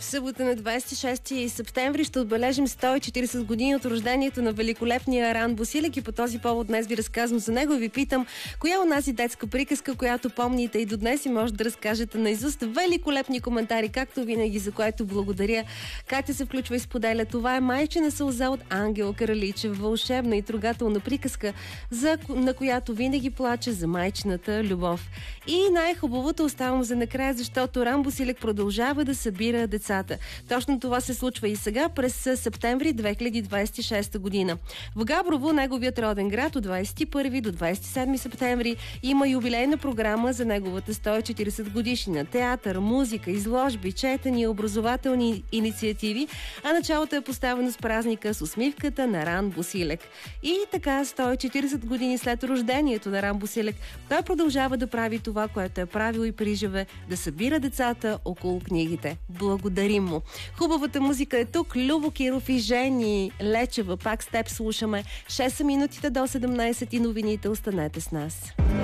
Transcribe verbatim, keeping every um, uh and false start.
събота на двадесет и шести септември ще отбележим сто и четиридесет години от рождението на великолепния Ран Босилек и по този повод днес ви разказвам за него и ви питам, коя е онази детска приказка, която помните и до днес и може да разкажете наизуст. Великолепни коментари, както винаги, за което благодаря. Катя се включва и споделя: това е майчина сълза от Ангел Караличев, вълшебна и трогателна приказка, за, на която винаги плаче за майчината любов. И най-хубавото оставам за накрая, защото Ран Босилек продължава да събира децата. Точно това се случва и сега през септември две хиляди двадесет и шеста година. В Габрово, неговият роден град, от двадесет и първи до двадесет и седми септември има юбилейна програма за неговата сто и четиридесет годишнина. Театър, музика, изложби, четения, образователни инициативи, а началото е поставено с празника с усмивката на Ран Босилек. И така, сто и четиридесет години след рождението на Ран Босилек, той продължава да прави това, което е правил и приживе, да събира децата около книгите. Благодарим му! Хубавата музика е тук. Любо Киров и Жени Лечева. Пак с теб слушаме. шест са минутите до седемнадесет и новините. Останете с нас.